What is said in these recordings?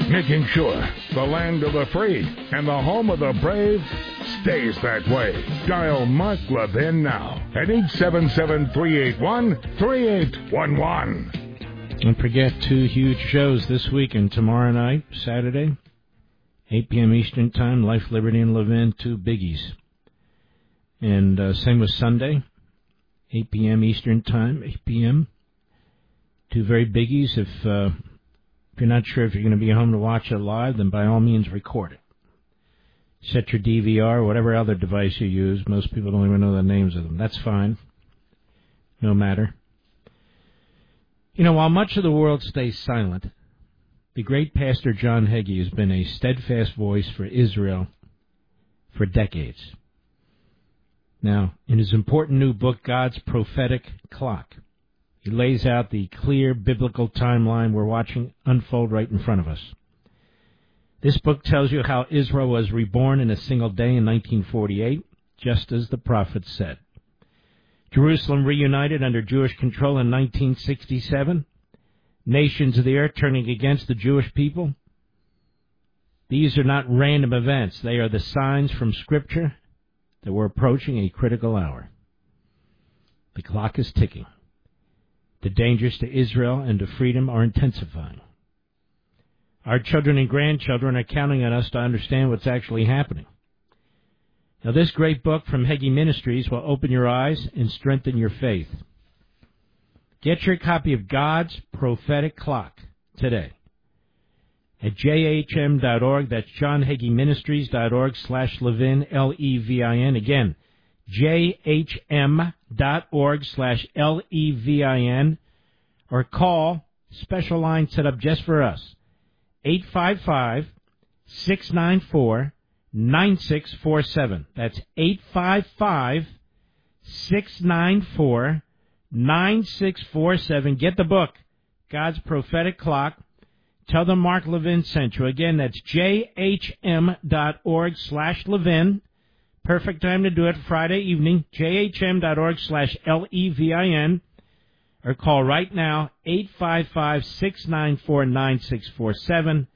making sure the land of the free and the home of the brave stays that way. Dial Mark Levin now at 877-381-3811. Don't forget 2 huge shows this week and tomorrow night, Saturday, 8 p.m. Eastern Time, Life, Liberty, and Levin, 2 biggies. And same with Sunday, 8 p.m. Eastern Time, 8 p.m., 2 very biggies. If you're not sure if you're going to be home to watch it live, then by all means record it. Set your DVR, whatever other device you use. Most people don't even know the names of them. That's fine. No matter. You know, while much of the world stays silent, the great Pastor John Hagee has been a steadfast voice for Israel for decades. Now, in his important new book, God's Prophetic Clock, he lays out the clear biblical timeline we're watching unfold right in front of us. This book tells you how Israel was reborn in a single day in 1948, just as the prophets said. Jerusalem reunited under Jewish control in 1967. Nations of the earth turning against the Jewish people. These are not random events. They are the signs from Scripture that we're approaching a critical hour. The clock is ticking. The dangers to Israel and to freedom are intensifying. Our children and grandchildren are counting on us to understand what's actually happening. Now, this great book from Hagee Ministries will open your eyes and strengthen your faith. Get your copy of God's Prophetic Clock today at jhm.org. That's johnhageeministries.org/Levin, Levin. Again, jhm.org/Levin, or call special line set up just for us, 855-694-9647. That's 855-694-9647. Get the book, God's Prophetic Clock. Tell them Mark Levin sent you. Again, that's jhm.org/Levin. Perfect time to do it, Friday evening, jhm.org/Levin. Or call right now, 855-694-9647,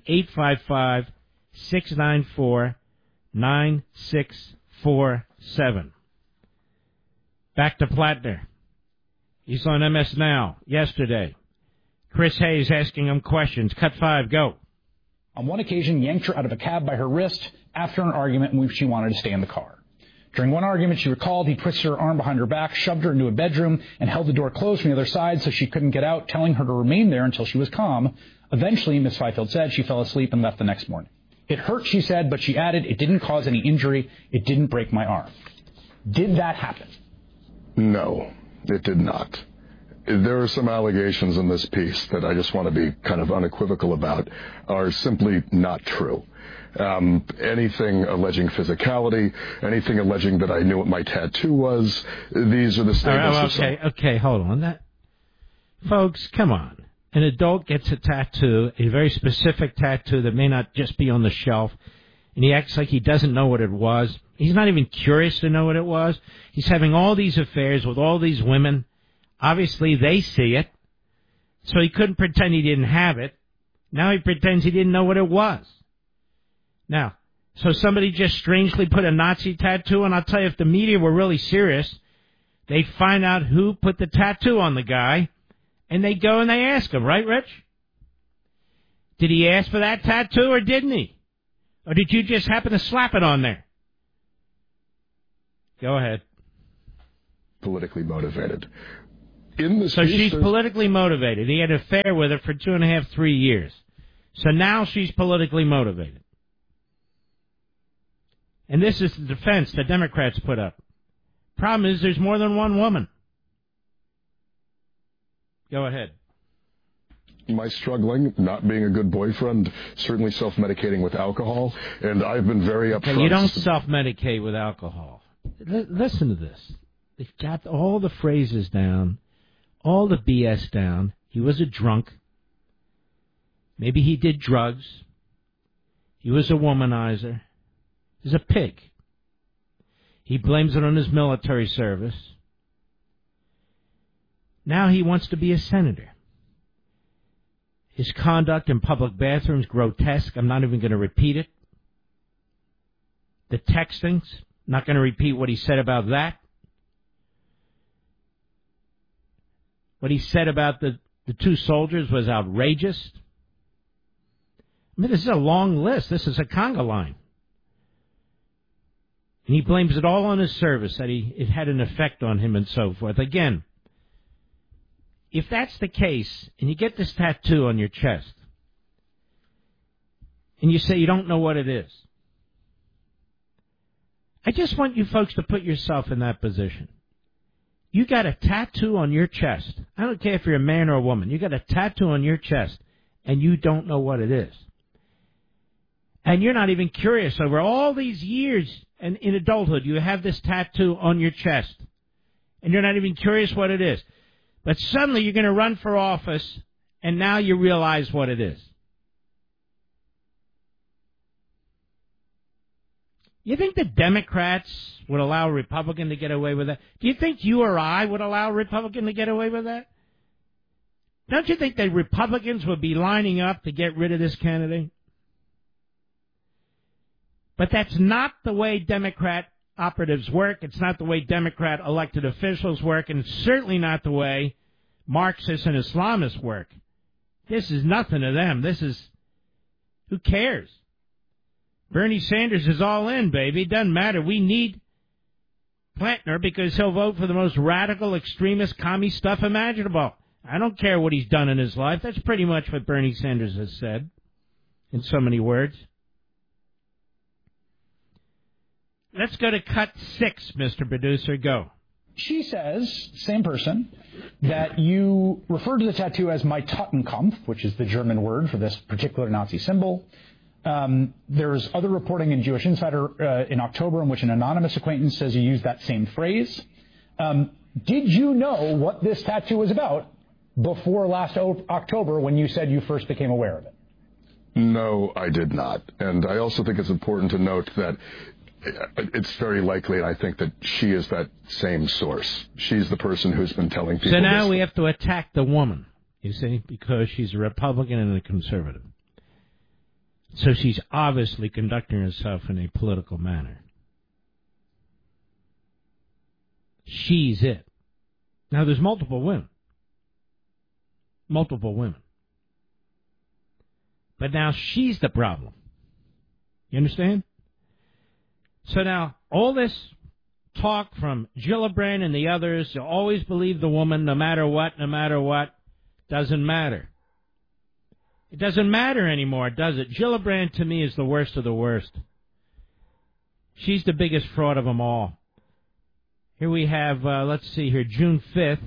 855-694-9647. Back to Plattner. He's on MS Now yesterday. Chris Hayes asking him questions. Cut 5, go. On one occasion, yanked her out of a cab by her wrist after an argument in which she wanted to stay in the car. During one argument, she recalled he twisted her arm behind her back, shoved her into a bedroom, and held the door closed from the other side so she couldn't get out, telling her to remain there until she was calm. Eventually, Ms. Fifield said she fell asleep and left the next morning. It hurt, she said, but she added, it didn't cause any injury. It didn't break my arm. Did that happen? No, it did not. There are some allegations in this piece that I just want to be kind of unequivocal about are simply not true. Anything alleging physicality, anything alleging that I knew what my tattoo was, these are the statements. Okay, hold on. Folks, come on. An adult gets a tattoo, a very specific tattoo that may not just be on the shelf, and he acts like he doesn't know what it was. He's not even curious to know what it was. He's having all these affairs with all these women. Obviously, they see it, so he couldn't pretend he didn't have it. Now he pretends he didn't know what it was. Now, so somebody just strangely put a Nazi tattoo, and I'll tell you, if the media were really serious, they'd find out who put the tattoo on the guy, and they go and they ask him, right, Rich? Did he ask for that tattoo, or didn't he? Or did you just happen to slap it on there? Go ahead. Politically motivated. So she's politically motivated. He had an affair with her for 2.5, 3 years. So now she's politically motivated. And this is the defense the Democrats put up. Problem is there's more than one woman. Go ahead. My struggling, not being a good boyfriend, certainly self-medicating with alcohol, and I've been very upfront. Okay, you don't self-medicate with alcohol. Listen to this. They've got all the phrases down, all the BS down. He was a drunk. Maybe he did drugs. He was a womanizer. He's a pig. He blames it on his military service. Now he wants to be a senator. His conduct in public bathrooms, grotesque. I'm not even going to repeat it. The textings, not going to repeat what he said about that. What he said about the two soldiers was outrageous. I mean, this is a long list. This is a conga line. And he blames it all on his service, that it had an effect on him and so forth. Again, if that's the case, and you get this tattoo on your chest, and you say you don't know what it is, I just want you folks to put yourself in that position. You got a tattoo on your chest. I don't care if you're a man or a woman. You got a tattoo on your chest, and you don't know what it is. And you're not even curious. Over all these years and in adulthood, you have this tattoo on your chest, and you're not even curious what it is. But suddenly you're going to run for office, and now you realize what it is. You think the Democrats would allow a Republican to get away with that? Do you think you or I would allow a Republican to get away with that? Don't you think that Republicans would be lining up to get rid of this candidate? But that's not the way Democrat operatives work. It's not the way Democrat elected officials work, and it's certainly not the way Marxists and Islamists work. This is nothing to them. This is, who cares? Bernie Sanders is all in, baby. Doesn't matter. We need Plantner because he'll vote for the most radical, extremist, commie stuff imaginable. I don't care what he's done in his life. That's pretty much what Bernie Sanders has said in so many words. Let's go to cut 6, Mr. Producer. Go. She says, same person, that you referred to the tattoo as my Totenkampf, which is the German word for this particular Nazi symbol. There's other reporting in Jewish Insider in October in which an anonymous acquaintance says you used that same phrase. Did you know what this tattoo was about before last October when you said you first became aware of it? No, I did not. And I also think it's important to note that it's very likely, and I think that she is that same source. She's the person who's been telling people. So now we have to attack the woman, you see, because she's a Republican and a conservative. So she's obviously conducting herself in a political manner. She's it. Now, there's multiple women. Multiple women. But now she's the problem. You understand? So now, all this talk from Gillibrand and the others to always believe the woman no matter what, doesn't matter. It doesn't matter anymore, does it? Gillibrand, to me, is the worst of the worst. She's the biggest fraud of them all. Here we have, let's see here, June 5th,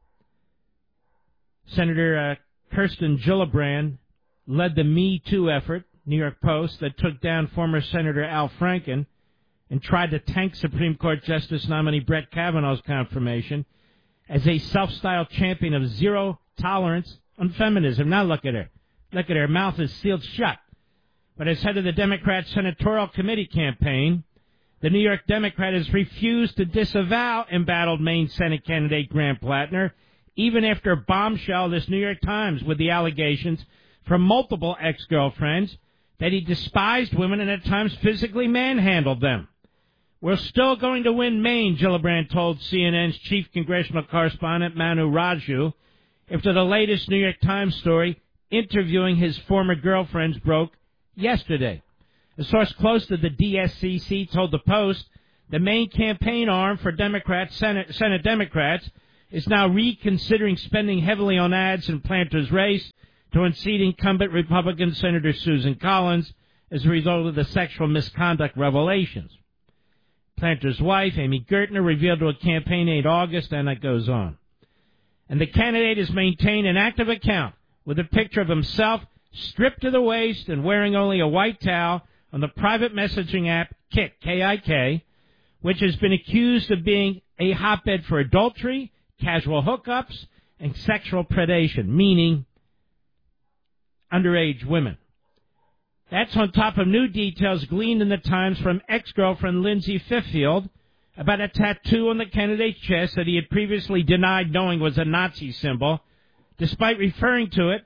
Senator Kirsten Gillibrand led the Me Too effort, New York Post, that took down former Senator Al Franken and tried to tank Supreme Court Justice nominee Brett Kavanaugh's confirmation as a self-styled champion of zero tolerance on feminism. Now look at her. Look at her. Her mouth is sealed shut. But as head of the Democrat Senatorial Committee campaign, the New York Democrat has refused to disavow embattled Maine Senate candidate Graham Plattner, even after a bombshell this New York Times with the allegations from multiple ex-girlfriends that he despised women and at times physically manhandled them. We're still going to win Maine, Gillibrand told CNN's chief congressional correspondent Manu Raju after the latest New York Times story interviewing his former girlfriends broke yesterday. A source close to the DSCC told the Post the Maine campaign arm for Democrats, Senate Democrats, is now reconsidering spending heavily on ads in Planter's race to unseat incumbent Republican Senator Susan Collins as a result of the sexual misconduct revelations. Planter's wife, Amy Gertner, revealed to a campaign aide August, and it goes on. And the candidate has maintained an active account with a picture of himself stripped to the waist and wearing only a white towel on the private messaging app Kik, K-I-K, which has been accused of being a hotbed for adultery, casual hookups, and sexual predation, meaning underage women. That's on top of new details gleaned in the Times from ex-girlfriend Lindsay Fiffield about a tattoo on the candidate's chest that he had previously denied knowing was a Nazi symbol, despite referring to it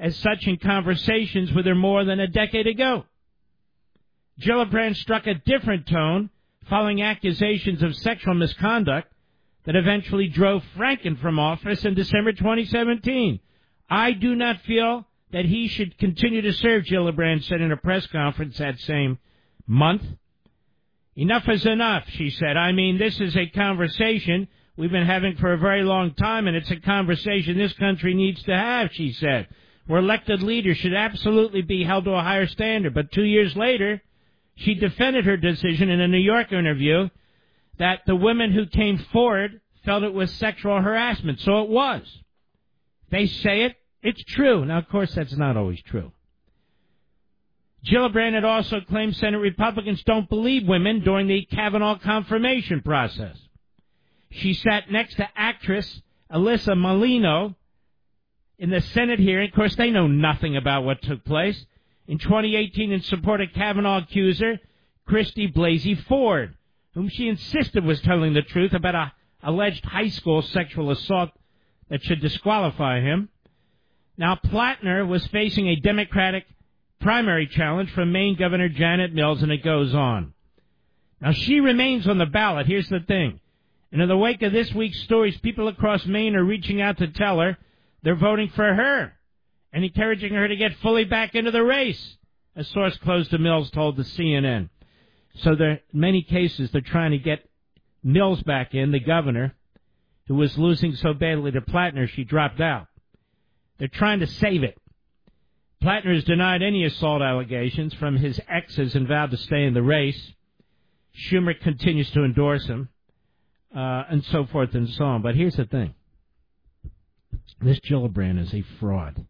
as such in conversations with her more than a decade ago. Gillibrand struck a different tone following accusations of sexual misconduct that eventually drove Franken from office in December 2017. I do not feel that he should continue to serve, Gillibrand said in a press conference that same month. Enough is enough, she said. I mean, this is a conversation we've been having for a very long time, and it's a conversation this country needs to have, she said, where elected leaders should absolutely be held to a higher standard. But 2 years later, she defended her decision in a New York interview that the women who came forward felt it was sexual harassment. So it was. They say it, it's true. Now, of course, that's not always true. Gillibrand had also claimed Senate Republicans don't believe women during the Kavanaugh confirmation process. She sat next to actress Alyssa Milano in the Senate hearing. Of course, they know nothing about what took place in 2018 in support of Kavanaugh accuser Christy Blasey Ford, whom she insisted was telling the truth about an alleged high school sexual assault that should disqualify him. Now, Plattner was facing a Democratic primary challenge from Maine Governor Janet Mills, and it goes on. Now, she remains on the ballot. Here's the thing. And in the wake of this week's stories, people across Maine are reaching out to tell her they're voting for her and encouraging her to get fully back into the race, a source close to Mills told the CNN. So in many cases, they're trying to get Mills back in, the governor, who was losing so badly to Plattner she dropped out. They're trying to save it. Plattner has denied any assault allegations from his exes and vowed to stay in the race. Schumer continues to endorse him, and so forth and so on. But here's the thing. This Gillibrand is a fraud.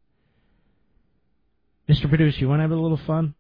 Mr. Producer, you want to have a little fun?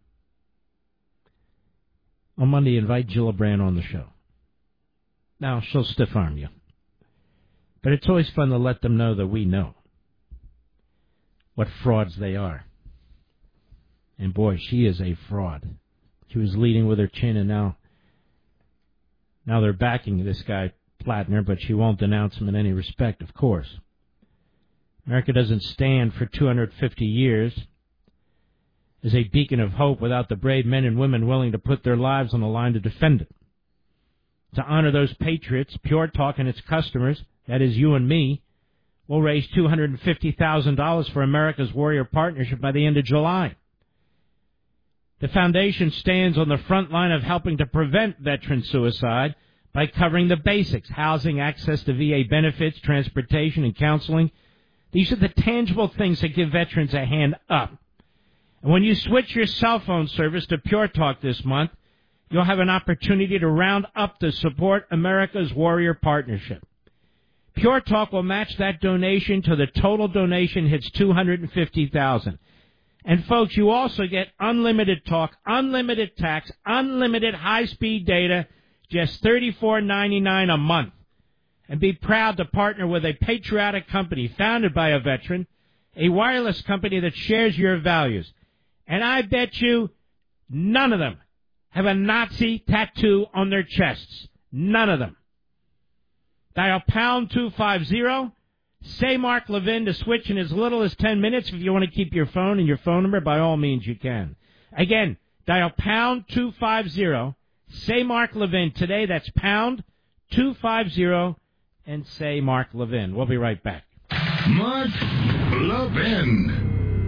On Monday, invite Gillibrand on the show. Now, she'll stiff-arm you. But it's always fun to let them know that we know what frauds they are. And boy, she is a fraud. She was leading with her chin, and now they're backing this guy, Plattner, but she won't denounce him in any respect, of course. America doesn't stand for 250 years as a beacon of hope without the brave men and women willing to put their lives on the line to defend it. To honor those patriots, Pure Talk and its customers, that is you and me, will raise $250,000 for America's Warrior Partnership by the end of July. The foundation stands on the front line of helping to prevent veteran suicide by covering the basics: housing, access to VA benefits, transportation, and counseling. These are the tangible things that give veterans a hand up. And when you switch your cell phone service to Pure Talk this month, you'll have an opportunity to round up to support America's Warrior Partnership. Pure Talk will match that donation till the total donation hits $250,000. And folks, you also get unlimited talk, unlimited text, unlimited high-speed data, just $34.99 a month. And be proud to partner with a patriotic company founded by a veteran, a wireless company that shares your values. And I bet you none of them have a Nazi tattoo on their chests. None of them. Dial pound 250. Say Mark Levin to switch in as little as 10 minutes. If you want to keep your phone and your phone number, by all means you can. Again, dial pound 250. Say Mark Levin. Today, that's pound 250 and say Mark Levin. We'll be right back. Mark Levin.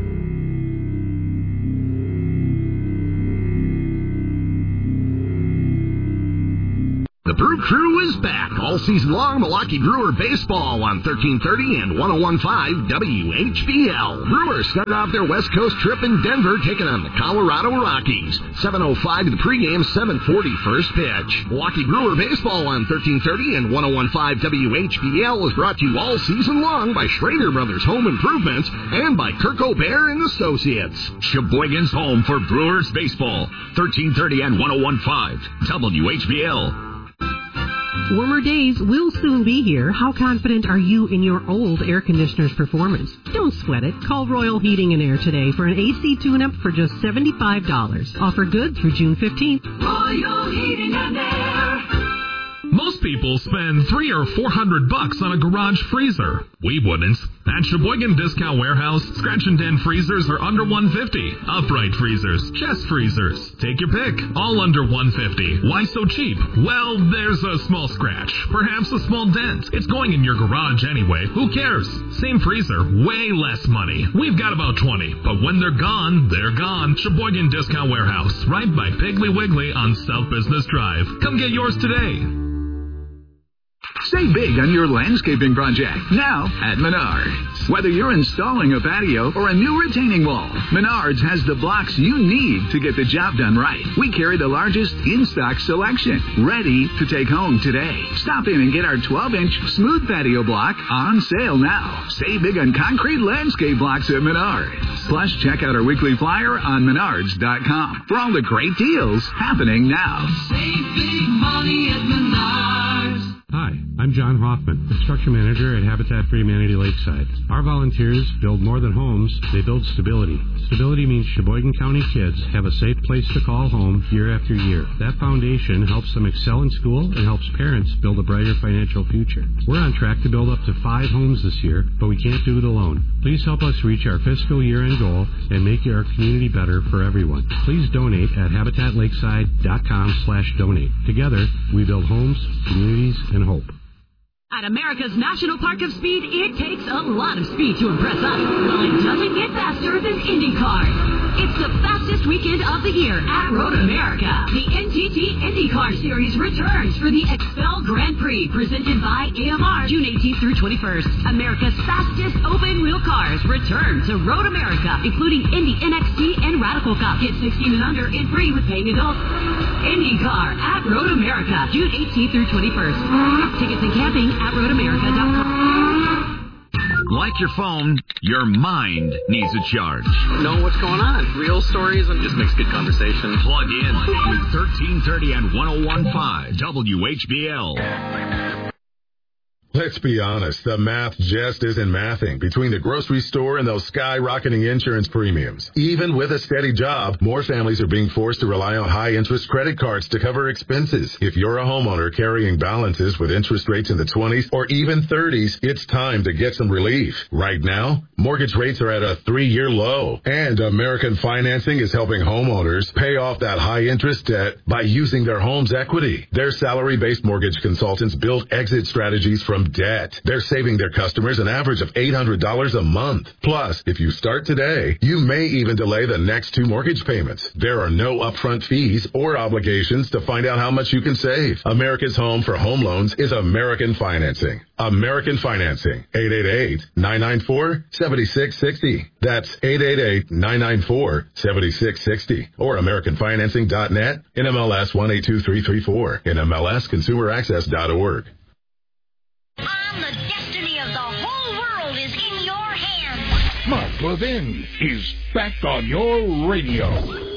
The Brew Crew is back all season long. Milwaukee Brewer baseball on 1330 and 101.5 WHBL. Brewers start off their West Coast trip in Denver, taking on the Colorado Rockies. 7:05 the pregame, 7:40 first pitch. Milwaukee Brewer baseball on 1330 and 101.5 WHBL is brought to you all season long by Schrader Brothers Home Improvements and by Kirk O'Bear and Associates. Sheboygan's home for Brewers baseball. 1330 and 101.5 WHBL. Warmer days will soon be here. How confident are you in your old air conditioner's performance? Don't sweat it. Call Royal Heating and Air today for an AC tune-up for just $75. Offer good through June 15th. Royal Heating and Air. Most people spend $300 or $400 on a garage freezer. We wouldn't. At Sheboygan Discount Warehouse, scratch and dent freezers are under $150. Upright freezers, chest freezers, take your pick. All under $150. Why so cheap? Well, there's a small scratch, perhaps a small dent. It's going in your garage anyway. Who cares? Same freezer, way less money. We've got about 20, but when they're gone, they're gone. Sheboygan Discount Warehouse, right by Piggly Wiggly on South Business Drive. Come get yours today. Save big on your landscaping project now at Menards. Whether you're installing a patio or a new retaining wall, Menards has the blocks you need to get the job done right. We carry the largest in-stock selection, ready to take home today. Stop in and get our 12-inch smooth patio block on sale now. Save big on concrete landscape blocks at Menards. Plus, check out our weekly flyer on Menards.com for all the great deals happening now. Save big money at Menards. Hi, I'm John Hoffman, construction manager at Habitat for Humanity Lakeside. Our volunteers build more than homes, they build stability. Stability means Sheboygan County kids have a safe place to call home year after year. That foundation helps them excel in school and helps parents build a brighter financial future. We're on track to build up to 5 homes this year, but we can't do it alone. Please help us reach our fiscal year-end goal and make our community better for everyone. Please donate at habitatlakeside.com/donate. Together, we build homes, communities, and hope. At America's National Park of Speed, it takes a lot of speed to impress us. Well, it doesn't get faster than IndyCar. It's the fastest weekend of the year at Road America. The NTT IndyCar Series returns for the Expel Grand Prix, presented by AMR, June 18th through 21st. America's fastest open-wheel cars return to Road America, including Indy NXT and Radical Cup. Get 16 and under and free with paying adults. IndyCar at Road America, June 18th through 21st. Tickets and camping at RoadAmerica.com. Like your phone, your mind needs a charge. Know what's going on. Real stories and just makes good conversation. Plug in with 1330 and 101.5 WHBL. Let's be honest, the math just isn't mathing between the grocery store and those skyrocketing insurance premiums. Even with a steady job, more families are being forced to rely on high-interest credit cards to cover expenses. If you're a homeowner carrying balances with interest rates in the 20s or even 30s, it's time to get some relief. Right now, mortgage rates are at a 3-year low, and American Financing is helping homeowners pay off that high-interest debt by using their home's equity. Their salary-based mortgage consultants build exit strategies from debt. They're saving their customers an average of $800 a month. Plus, if you start today, you may even delay the next 2 mortgage payments. There are no upfront fees or obligations to find out how much you can save. America's home for home loans is American Financing. American Financing. 888-994-7660. That's 888-994-7660. Or AmericanFinancing.net. NMLS 182334. NMLSConsumerAccess.org. The destiny of the whole world is in your hands. Mark Levin is back on your radio.